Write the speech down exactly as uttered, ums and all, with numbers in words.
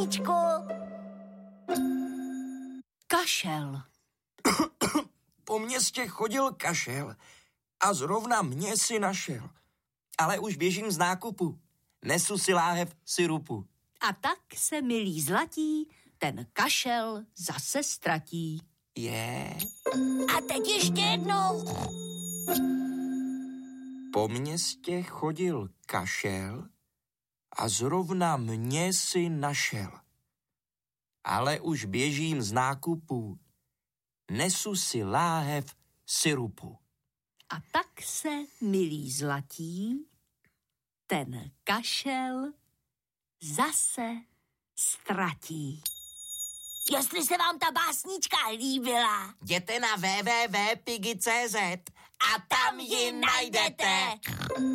Kašel. Po městě chodil kašel a zrovna mě si našel. Ale už běžím z nákupu. Nesu si láhev syrupu. A tak se, milí zlatí, ten kašel zase ztratí. Je. A teď ještě jednou. Po městě chodil kašel a zrovna mě si našel. Ale už běžím z nákupu. Nesu si láhev syrupu. A tak se, milí zlatí, ten kašel zase ztratí. Jestli se vám ta básnička líbila, Jděte na w w w tečka piggy tečka c z a tam ji najdete.